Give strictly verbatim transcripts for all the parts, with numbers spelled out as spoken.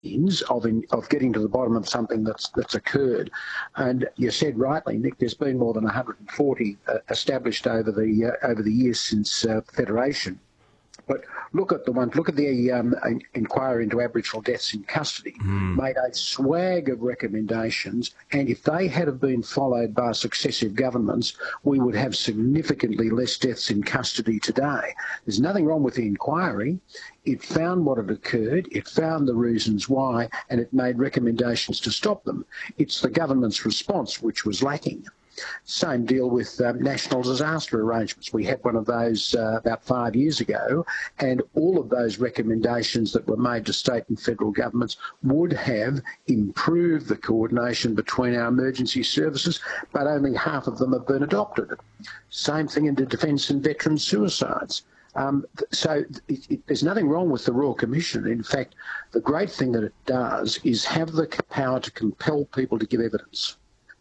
means of in, of getting to the bottom of something that's that's occurred. And you said rightly, Nick, there's been more than one hundred forty uh, established over the uh, over the years since uh, Federation. But look at the one. Look at the um, inquiry into Aboriginal deaths in custody. Mm. Made a swag of recommendations, and if they had have been followed by successive governments, we would have significantly less deaths in custody today. There's nothing wrong with the inquiry. It found what had occurred, it found the reasons why, and it made recommendations to stop them. It's the government's response which was lacking. Same deal with um, national disaster arrangements. We had one of those uh, about five years ago, and all of those recommendations that were made to state and federal governments would have improved the coordination between our emergency services, but only half of them have been adopted. Same thing into defence and veteran suicides. Um, so it, it, there's nothing wrong with the Royal Commission. In fact, the great thing that it does is have the power to compel people to give evidence.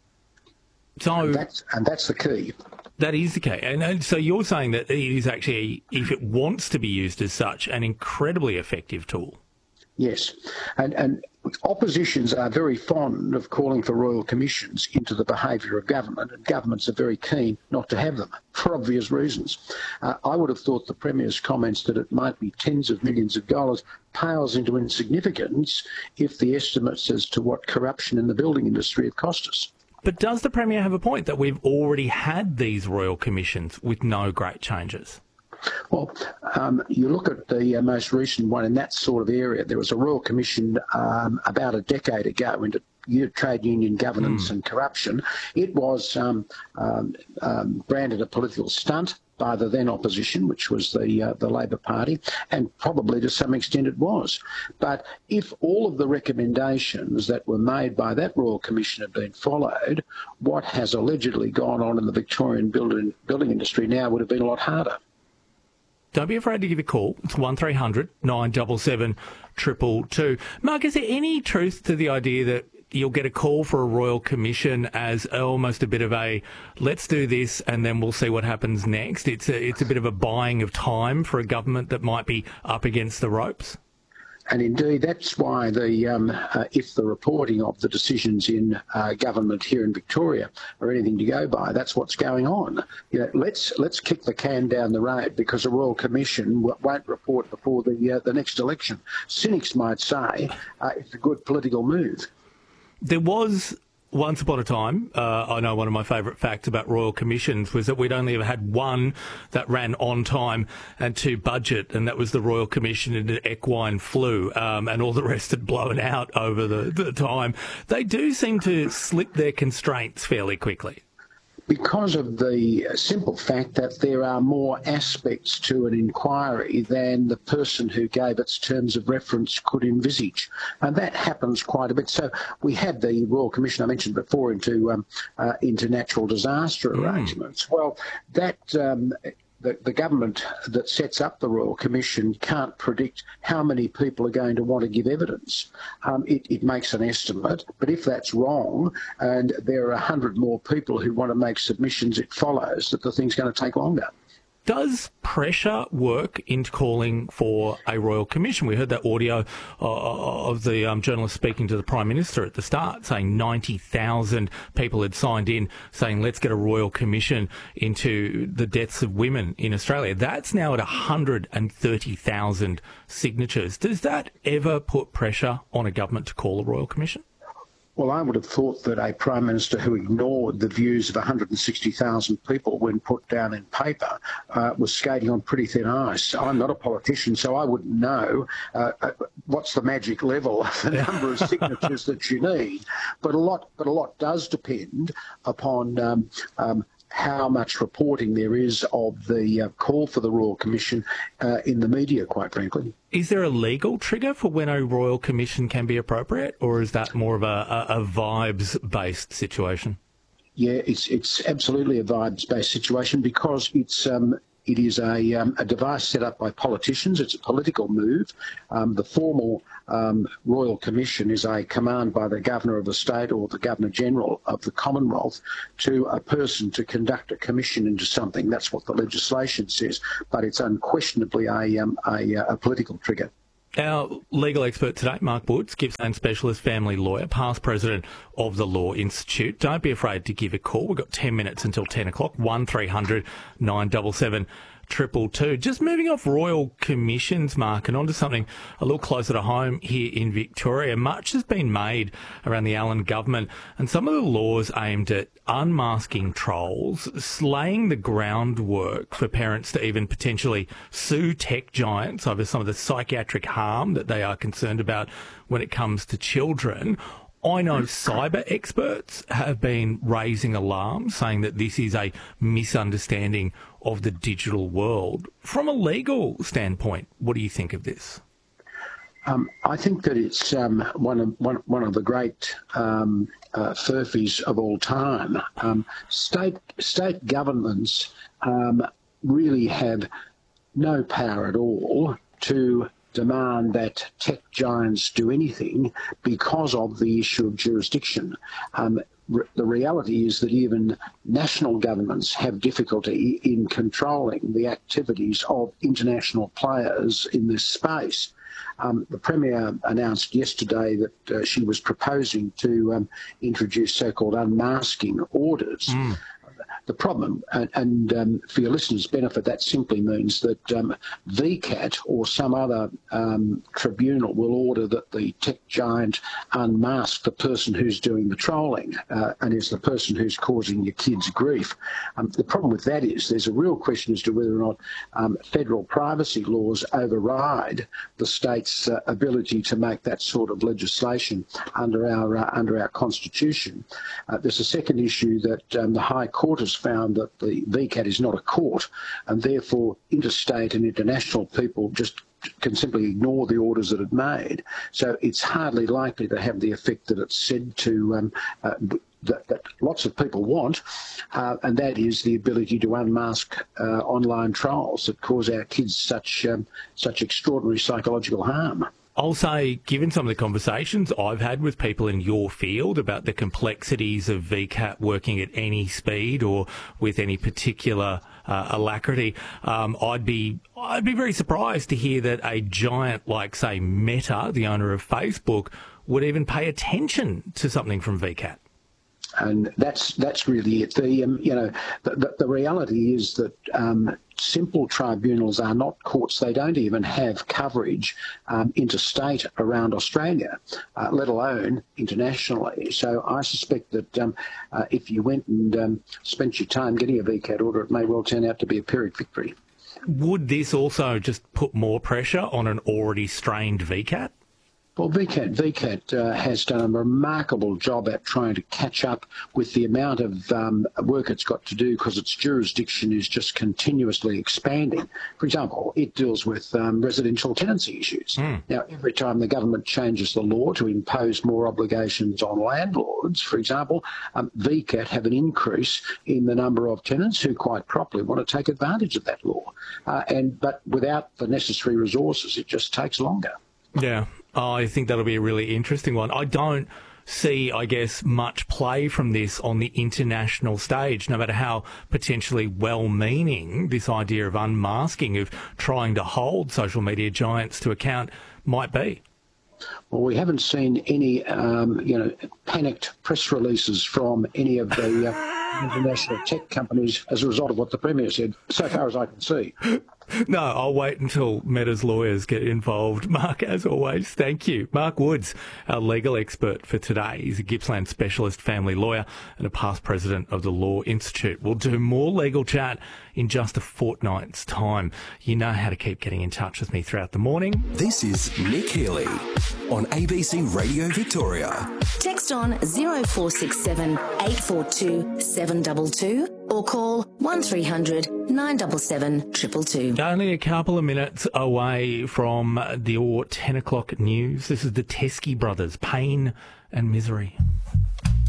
So and that's, and that's the key. That is the key. And, and so you're saying that it is actually, if it wants to be used as such, an incredibly effective tool. Yes. And, and oppositions are very fond of calling for royal commissions into the behaviour of government, and governments are very keen not to have them for obvious reasons. Uh, I would have thought the Premier's comments that it might be tens of millions of dollars pales into insignificance if the estimates as to what corruption in the building industry have cost us. But does the Premier have a point that we've already had these royal commissions with no great changes? Well, um, you look at the uh, most recent one in that sort of area. There was a royal commission um, about a decade ago into trade union governance mm. and corruption. It was um, um, um, branded a political stunt by the then opposition, which was the uh, the Labor Party, and probably to some extent it was. But if all of the recommendations that were made by that Royal Commission had been followed, what has allegedly gone on in the Victorian building, building industry now would have been a lot harder. Don't be afraid to give a call. It's one three hundred nine seven seven two two two. Mark, is there any truth to the idea that you'll get a call for a royal commission as almost a bit of a let's do this and then we'll see what happens next? It's a, it's a bit of a buying of time for a government that might be up against the ropes? And indeed, that's why the um, uh, if the reporting of the decisions in uh, government here in Victoria are anything to go by, that's what's going on. You know, let's let's kick the can down the road because a Royal Commission w- won't report before the uh, the next election. Cynics might say uh, it's a good political move. There was, once upon a time, uh, I know one of my favourite facts about Royal Commissions was that we'd only ever had one that ran on time and to budget, and that was the Royal Commission into equine flu, um, and all the rest had blown out over the, the time. They do seem to slip their constraints fairly quickly. Because of the simple fact that there are more aspects to an inquiry than the person who gave its terms of reference could envisage. And that happens quite a bit. So we had the Royal Commission I mentioned before into um, uh, into natural disaster Mm. arrangements. Well, that... Um, The, the government that sets up the Royal Commission can't predict how many people are going to want to give evidence. Um, it, it makes an estimate, but if that's wrong and there are a hundred more people who want to make submissions, it follows that the thing's going to take longer. Does pressure work into calling for a royal commission? We heard that audio uh, of the um, journalist speaking to the Prime Minister at the start, saying ninety thousand people had signed in, saying let's get a royal commission into the deaths of women in Australia. That's now at one hundred thirty thousand signatures. Does that ever put pressure on a government to call a royal commission? Well, I would have thought that a Prime Minister who ignored the views of one hundred sixty thousand people when put down in paper uh, was skating on pretty thin ice. I'm not a politician, so I wouldn't know uh, what's the magic level of the number of signatures that you need. But a lot, but a lot does depend upon um, um, how much reporting there is of the uh, call for the Royal Commission uh, in the media, quite frankly. Is there a legal trigger for when a Royal Commission can be appropriate, or is that more of a, a, a vibes-based situation? Yeah, it's it's absolutely a vibes-based situation because it's um, it is a, um, a device set up by politicians. It's a political move. Um, the formal um, Royal Commission is a command by the Governor of the State or the Governor-General of the Commonwealth to a person to conduct a commission into something. That's what the legislation says, but it's unquestionably a, um, a, a political trigger. Our legal expert today, Mark Woods, Gippsland specialist family lawyer, past president of the Law Institute. Don't be afraid to give a call. We've got ten minutes until ten o'clock, one three hundred nine seven seven triple two. Just moving off royal commissions, Mark, and onto something a little closer to home here in Victoria. Much has been made around the Allen government and some of the laws aimed at unmasking trolls, laying the groundwork for parents to even potentially sue tech giants over some of the psychiatric harm that they are concerned about when it comes to children. I know cyber experts have been raising alarm, saying that this is a misunderstanding of the digital world. From a legal standpoint, what do you think of this? Um, I think that it's um, one of one, one of the great um, uh, furphies of all time. Um, state state governments um, really have no power at all to demand that tech giants do anything because of the issue of jurisdiction. Um, re- the reality is that even national governments have difficulty in controlling the activities of international players in this space. Um, the Premier announced yesterday that uh, she was proposing to um, introduce so-called unmasking orders. Mm. The problem, and, and um, for your listeners' benefit, that simply means that um, V CAT or some other um, tribunal will order that the tech giant unmask the person who's doing the trolling uh, and is the person who's causing your kids grief. Um, the problem with that is there's a real question as to whether or not um, federal privacy laws override the state's uh, ability to make that sort of legislation under our uh, under our constitution. Uh, there's a second issue that um, the High Court has found that the V CAT is not a court, and therefore interstate and international people just can simply ignore the orders that it made. So it's hardly likely to have the effect that it's said to, um, uh, that, that lots of people want, uh, and that is the ability to unmask uh, online trolls that cause our kids such um, such extraordinary psychological harm. I'll say, given some of the conversations I've had with people in your field about the complexities of V CAT working at any speed or with any particular uh, alacrity, um, I'd be I'd be very surprised to hear that a giant like, say, Meta, the owner of Facebook, would even pay attention to something from V CAT. And that's that's really it. The um, you know the, the, the reality is that um, simple tribunals are not courts. They don't even have coverage um, interstate around Australia, uh, let alone internationally. So I suspect that um, uh, if you went and um, spent your time getting a V CAT order, it may well turn out to be a Pyrrhic victory. Would this also just put more pressure on an already strained V CAT? Well, V CAT, V CAT uh, has done a remarkable job at trying to catch up with the amount of um, work it's got to do because its jurisdiction is just continuously expanding. For example, it deals with um, residential tenancy issues. Mm. Now, every time the government changes the law to impose more obligations on landlords, for example, um, V CAT have an increase in the number of tenants who quite properly want to take advantage of that law. Uh, and but without the necessary resources, it just takes longer. Yeah. Oh, I think that'll be a really interesting one. I don't see, I guess, much play from this on the international stage, no matter how potentially well-meaning this idea of unmasking, of trying to hold social media giants to account might be. Well, we haven't seen any, um, you know, panicked press releases from any of the uh, international tech companies as a result of what the Premier said, so far as I can see. No, I'll wait until Meta's lawyers get involved. Mark, as always, thank you. Mark Woods, our legal expert for today. He's a Gippsland specialist family lawyer and a past president of the Law Institute. We'll do more legal chat in just a fortnight's time. You know how to keep getting in touch with me throughout the morning. This is Nick Healy on A B C Radio Victoria. Text on zero four six seven eight four two seven two two or call one three hundred nine seven seven triple two. Only a couple of minutes away from the ten o'clock news. This is the Teskey Brothers, Pain and Misery.